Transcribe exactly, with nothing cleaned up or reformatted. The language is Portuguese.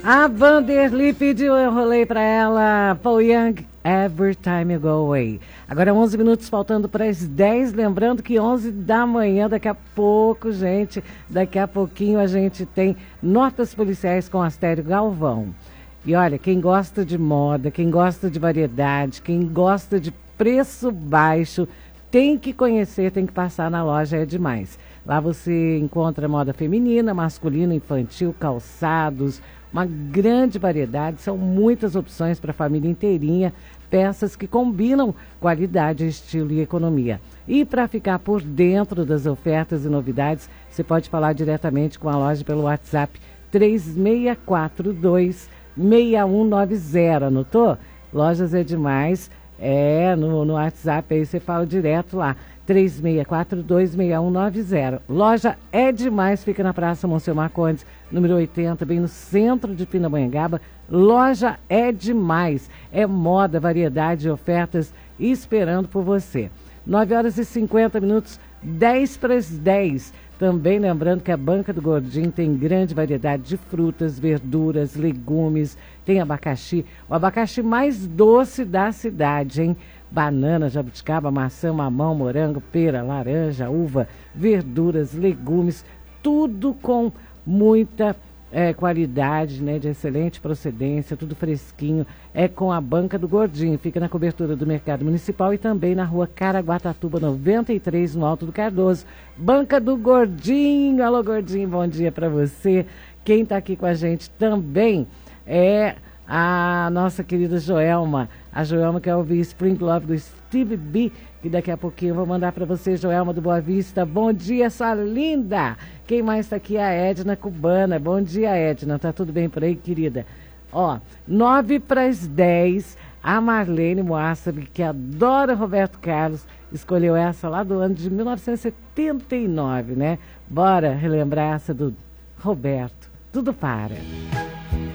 A Vanderly pediu, eu rolei pra ela, Paul Young, Every Time You Go Away. Agora onze minutos faltando para as dez, lembrando que onze da manhã, daqui a pouco, gente, daqui a pouquinho a gente tem Notas Policiais com Astério Galvão. E olha, quem gosta de moda, quem gosta de variedade, quem gosta de preço baixo, tem que conhecer, tem que passar na loja, é demais. Lá você encontra moda feminina, masculina, infantil, calçados, uma grande variedade, são muitas opções para a família inteirinha, peças que combinam qualidade, estilo e economia. E para ficar por dentro das ofertas e novidades, você pode falar diretamente com a loja pelo WhatsApp três seis quatro dois, seis um nove zero, anotou? Lojas é demais, é, no, no WhatsApp aí você fala direto lá, três seis quatro dois, seis um nove zero. Loja é demais, fica na Praça Monsenhor Marcondes, número oitenta, bem no centro de Pindamonhangaba. Loja é demais, é moda, variedade e ofertas esperando por você. nove horas e cinquenta minutos, dez para as dez. Também lembrando que a Banca do Gordinho tem grande variedade de frutas, verduras, legumes, tem abacaxi, o abacaxi mais doce da cidade, hein? Banana, jabuticaba, maçã, mamão, morango, pera, laranja, uva, verduras, legumes, tudo com muita é, qualidade, né, de excelente procedência, tudo fresquinho. É com a Banca do Gordinho, fica na cobertura do Mercado Municipal e também na rua Caraguatatuba, noventa e três, no Alto do Cardoso. Banca do Gordinho, alô Gordinho, bom dia para você. Quem está aqui com a gente também é a nossa querida Joelma, a Joelma que é o Spring Love do Steve B, que daqui a pouquinho eu vou mandar para você, Joelma do Boa Vista. Bom dia, sua linda! Quem mais está aqui é a Edna Cubana. Bom dia, Edna, tá tudo bem por aí, querida? Ó, nove para as dez, a Marlene Moassab, que adora Roberto Carlos, escolheu essa lá do ano de mil novecentos e setenta e nove, né? Bora relembrar essa do Roberto. Tudo para.